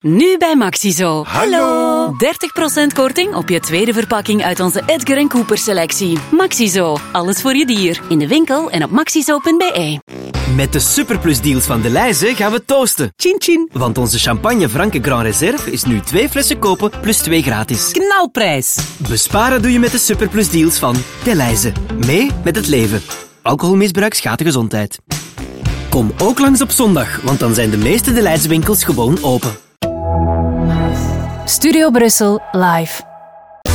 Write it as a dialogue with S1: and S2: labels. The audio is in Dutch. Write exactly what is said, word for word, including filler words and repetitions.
S1: Nu bij Maxizo.
S2: Hallo.
S1: dertig procent korting op je tweede verpakking uit onze Edgar en Cooper selectie. Maxizo. Alles voor je dier. In de winkel en op maxizo punt b e.
S3: Met de superplusdeals van Delhaize gaan we toosten. Chin chin. Want onze champagne Franke Grand Reserve is nu twee flessen kopen plus twee gratis.
S4: Knalprijs.
S3: Besparen doe je met de superplusdeals van Delhaize. Mee met het leven. Alcoholmisbruik schaadt de gezondheid. Kom ook langs op zondag, want dan zijn de meeste Delhaize winkels gewoon open.
S5: Studio Brussel live.